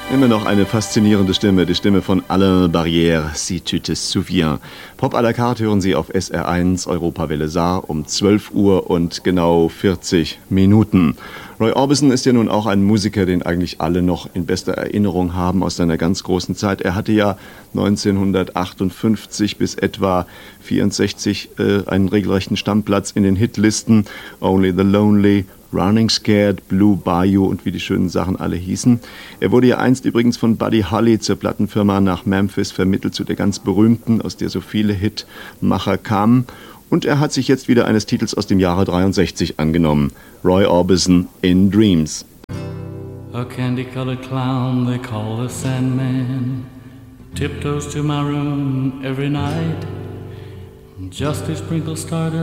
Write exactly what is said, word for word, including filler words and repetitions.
Immer noch eine faszinierende Stimme, die Stimme von Alain Barrière, Si tu te souviens. Pop à la carte hören Sie auf S R eins Europawelle Saar um zwölf Uhr und genau vierzig Minuten. Roy Orbison ist ja nun auch ein Musiker, den eigentlich alle noch in bester Erinnerung haben aus seiner ganz großen Zeit. Er hatte ja neunzehnhundertachtundfünfzig bis etwa vierundsechzig äh, einen regelrechten Stammplatz in den Hitlisten. Only the Lonely, Running Scared, Blue Bayou und wie die schönen Sachen alle hießen. Er wurde ja einst übrigens von Buddy Holly zur Plattenfirma nach Memphis vermittelt, zu der ganz berühmten, aus der so viele Hitmacher kamen. Und er hat sich jetzt wieder eines Titels aus dem Jahre dreiundsechzig angenommen. Roy Orbison, In Dreams. A candy-colored clown they call the Sandman tiptoes to my room every night just to sprinkle stardust